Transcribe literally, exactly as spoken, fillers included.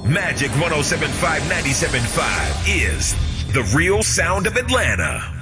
Magic one oh seven point five, ninety-seven point five is the real sound of Atlanta.